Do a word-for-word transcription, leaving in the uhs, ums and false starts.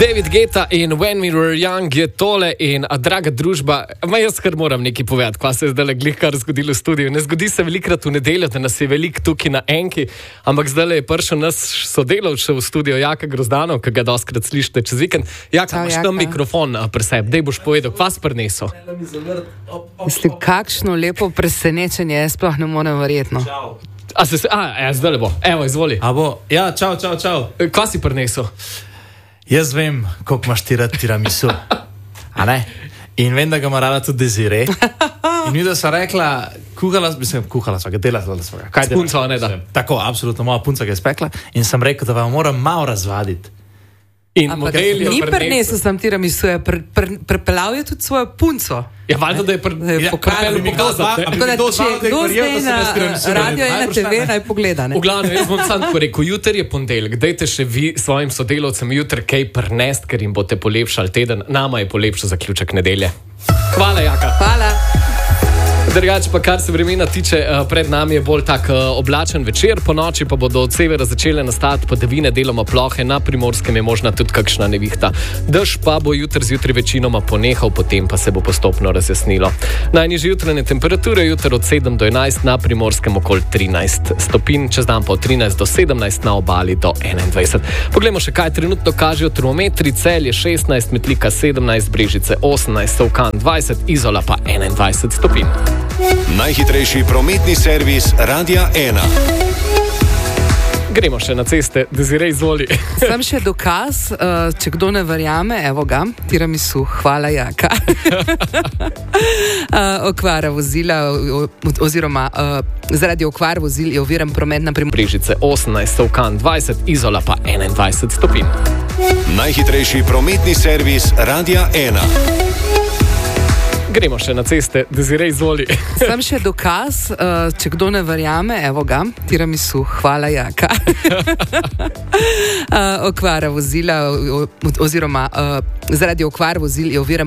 David Guetta in When We Were Young je tole in a draga družba, ma jaz kar moram nekaj povedati, kva se je zdaj glih kar zgodilo v studiu. Ne zgodi se velikrat v nedeljo, da nas je veliko tukaj na enki, ampak zdaj je prišel nas sodelavč v studio Jaka Grozdanov, ki ga doskrat slišite čez vikend. Jaka, imaš tam mikrofon pri sebi, dej boš povedal, kva si prinesel? Mislim, kakšno lepo presenečenje, jaz sploh ne morem verjetno. A se se, a, ja, zdaj le bo, evo, izvoli. A bo, ja, čau, čau, čau. Kva si prinesel? Jaz vem, koliko imaš ti rad tiramisu. A ne? In vem, da ga ima rada tudi Desiree. In mi da sva rekla, kuhala, mislim, kuhala sva ga, delala sva ga. Kaj s punco, ne da? Tako, absolutno, moja punca ga je spekla. In sem rekel, da vam moram malo razvaditi. In model je Ni prinesel sem tiramisu, je pre, pre, prepeljal je tudi svojo punco. Ja, valjda, da je Je pokazal, pokazati. tako da če kdo zdaj na Radio ena te ve, naj pogleda, ne? V glavnem, jaz bom sam tako rekel, jutri je ponedeljek, dajte še vi svojim sodelavcem jutri kaj prinest, ker jim boste polepšali teden, nama je polepšal zaključek nedelje. Hvala, Jaka. Hvala. Drugače pa, kar se vremena tiče, pred nami je bolj tak oblačen večer, po noči pa bodo od severa začele nastati padavine, deloma plohe, na Primorskem je možna tudi kakšna nevihta. Dež pa bo jutri zjutraj večinoma ponehal, potem pa se bo postopno razjasnilo. Najnižje jutranje temperature jutri od sedem do enajst, na Primorskem okoli trinajst stopinj, čez dan pa od trinajst do sedemnajst, na obali do enaindvajset. Poglejmo še, kaj trenutno kažejo termometri. Celje šestnajst, Metlika sedemnajst, Brežice osemnajst, Solkan dvajset, Izola pa enaindvajset stopinj. Najhitrejši prometni servis Radia ena. Gremo še na ceste, Desiree, izvoli. Sem še dokaz, uh, če kdo ne verjame, evo ga, tiramisu, hvala Jaka. uh, okvara vozila, o, oziroma uh, zaradi okvar vozil je oviran promet na Primorskem. Brežice osemnajst, Solkan dvajset, Izola pa enaindvajset stopinj. Najhitrejši prometni servis Radia ena. Gremo še na ceste, Desiree, izvoli. Sem še dokaz, uh, če kdo ne verjame, evo ga, tiramisu, hvala Jaka. uh, okvara vozila, o, oziroma uh, zaradi okvar vozil je oviran